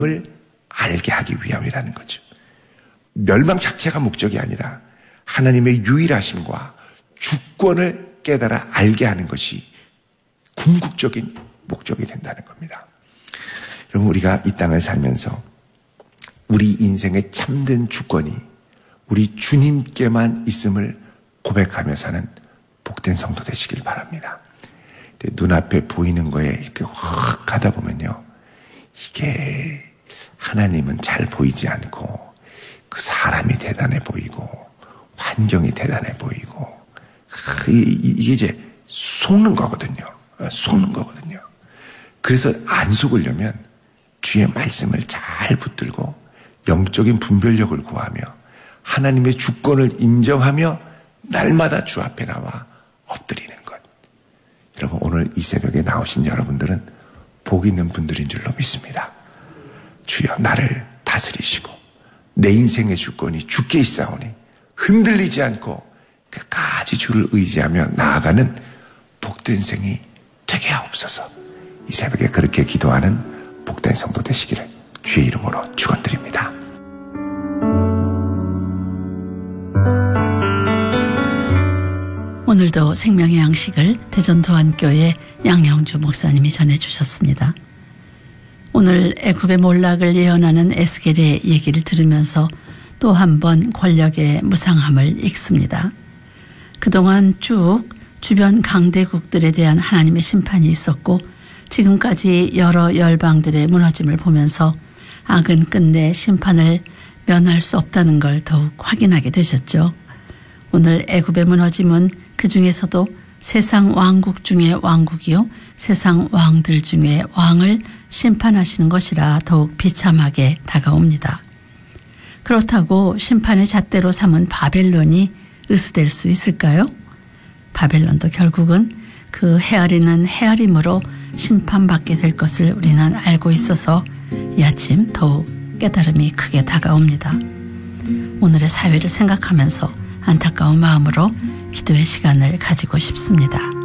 알게 하기 위함이라는 거죠. 멸망 자체가 목적이 아니라 하나님의 유일하심과 주권을 깨달아 알게 하는 것이 궁극적인 목적이 된다는 겁니다. 여러분, 우리가 이 땅을 살면서 우리 인생의 참된 주권이 우리 주님께만 있음을 고백하며 사는 복된 성도 되시길 바랍니다. 눈앞에 보이는 거에 이렇게 확 가다 보면요, 이게 하나님은 잘 보이지 않고 그 사람이 대단해 보이고 환경이 대단해 보이고 이게 이제 속는 거거든요. 속는 거거든요. 그래서 안 속으려면 주의 말씀을 잘 붙들고 영적인 분별력을 구하며 하나님의 주권을 인정하며 날마다 주 앞에 나와 엎드리는 것. 여러분, 오늘 이 새벽에 나오신 여러분들은 복 있는 분들인 줄로 믿습니다. 주여, 나를 다스리시고 내 인생의 주권이 주께 있사오니 흔들리지 않고 끝까지 주를 의지하며 나아가는 복된 생이 되게 하옵소서. 이 새벽에 그렇게 기도하는 복된 성도 되시기를 주의 이름으로 축원드립니다. 오늘도 생명의 양식을 대전도안교회 양영주 목사님이 전해주셨습니다. 오늘 애굽의 몰락을 예언하는 에스겔의 얘기를 들으면서 또 한 번 권력의 무상함을 읽습니다. 그동안 쭉 주변 강대국들에 대한 하나님의 심판이 있었고 지금까지 여러 열방들의 무너짐을 보면서 악은 끝내 심판을 면할 수 없다는 걸 더욱 확인하게 되셨죠. 오늘 애굽의 무너짐은 그 중에서도 세상 왕국 중의 왕국이요 세상 왕들 중에 왕을 심판하시는 것이라 더욱 비참하게 다가옵니다. 그렇다고 심판의 잣대로 삼은 바벨론이 으스댈 수 있을까요? 바벨론도 결국은 그 헤아리는 헤아림으로 심판받게 될 것을 우리는 알고 있어서 이 아침 더욱 깨달음이 크게 다가옵니다. 오늘의 사회를 생각하면서 안타까운 마음으로 기도의 시간을 가지고 싶습니다.